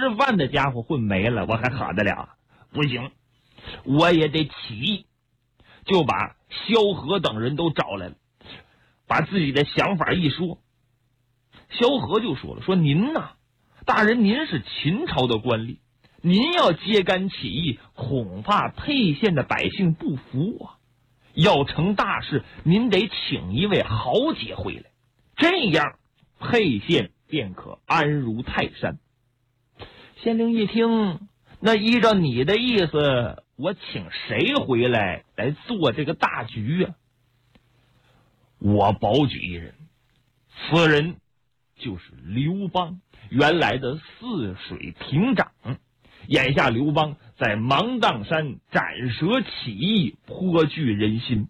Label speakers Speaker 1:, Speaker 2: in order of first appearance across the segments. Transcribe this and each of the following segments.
Speaker 1: 吃饭的家伙混没了，我还好得了？不行，我也得起义。就把萧何等人都找来了，把自己的想法一说。萧何就说了，说您呐，大人您是秦朝的官吏，您要揭竿起义，恐怕沛县的百姓不服啊。要成大事，您得请一位豪杰回来，这样沛县便可安如泰山。县令一听，那依照你的意思，我请谁回来做这个大局啊？我保举一人，此人就是刘邦，原来的泗水亭长。眼下刘邦在芒砀山斩蛇起义，颇具人心。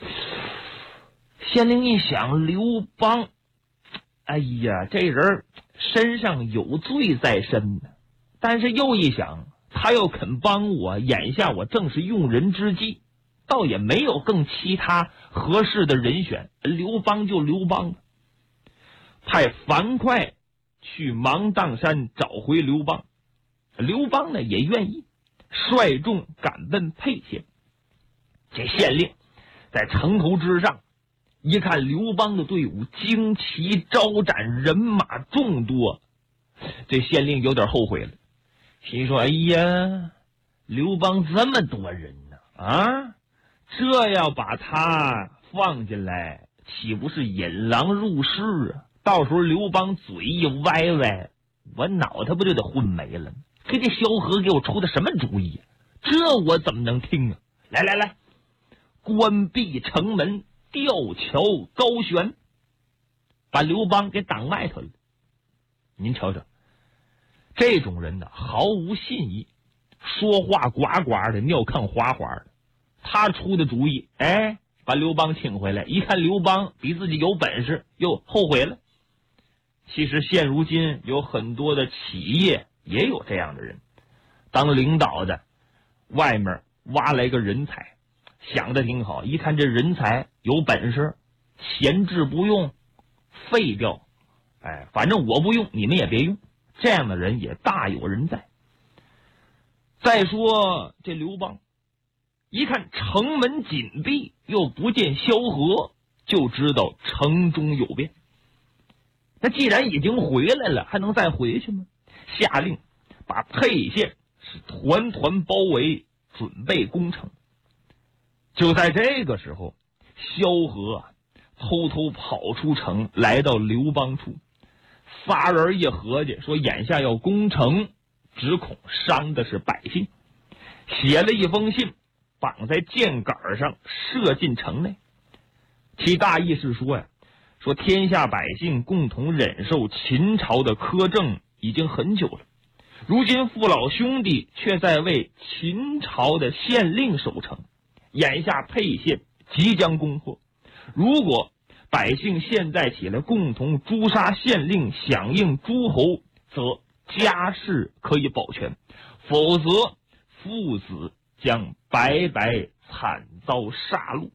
Speaker 1: 县令一想，刘邦，哎呀，这人身上有罪在身呢。但是又一想，他要肯帮我，眼下我正是用人之际，倒也没有更其他合适的人选，刘邦就刘邦了。派樊哙去芒砀山找回刘邦，刘邦呢也愿意，率众赶奔沛县。这县令在城头之上一看刘邦的队伍旌旗招展，人马众多，这县令有点后悔了，心说：哎呀，刘邦这么多人呢，这要把他放进来，岂不是引狼入室啊？到时候刘邦嘴一歪歪，我脑袋不就得混没了？这萧何给我出的什么主意？这我怎么能听啊？来，关闭城门，吊桥高悬，把刘邦给挡外头了。您瞧瞧，这种人呢，毫无信义，说话呱呱的，尿炕哗哗的。他出的主意，把刘邦请回来，一看刘邦比自己有本事，又后悔了。其实现如今有很多的企业也有这样的人，当领导的外面挖来个人才，想的挺好，一看这人才有本事，闲置不用，废掉，反正我不用，你们也别用，这样的人也大有人在。再说这刘邦一看城门紧闭，又不见萧何，就知道城中有变。那既然已经回来了，还能再回去吗？下令把沛县是团团包围，准备攻城。就在这个时候，萧何偷偷跑出城，来到刘邦处。仨人一合计，说眼下要攻城，只恐伤的是百姓，写了一封信，绑在箭杆上，射进城内。其大意是说说天下百姓共同忍受秦朝的苛政已经很久了，如今父老兄弟却在为秦朝的县令守城，眼下沛县即将攻破，如果百姓现在起来共同诛杀县令，响应诸侯，则家事可以保全，否则父子将白白惨遭杀戮。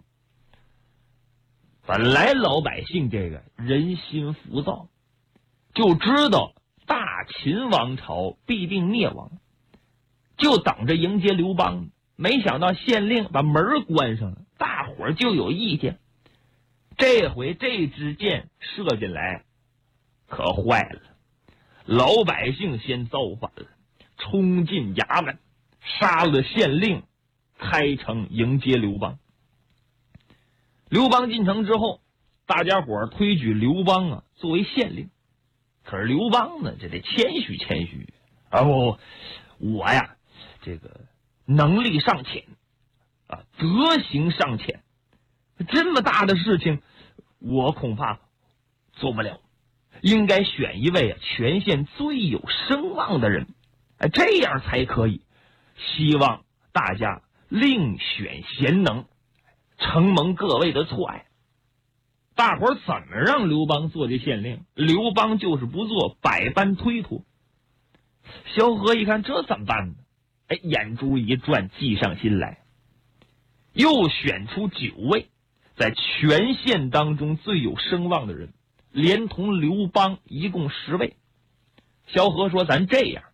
Speaker 1: 本来老百姓这个人心浮躁，就知道大秦王朝必定灭亡，就等着迎接刘邦。没想到县令把门关上了，大伙儿就有意见。这回这支箭射进来可坏了，老百姓先造反了，冲进衙门，杀了县令，开城迎接刘邦。刘邦进城之后，大家伙推举刘邦作为县令。可是刘邦呢，这得谦虚谦虚，不，我呀，这个能力尚浅德行尚浅，这么大的事情我恐怕做不了，应该选一位全县最有声望的人，这样才可以。希望大家另选贤能，承蒙各位的错爱。大伙儿怎么让刘邦做这县令，刘邦就是不做，百般推脱。萧何一看这怎么办呢？眼珠一转，计上心来，又选出9位在全县当中最有声望的人，连同刘邦一共10位。萧何说：咱这样，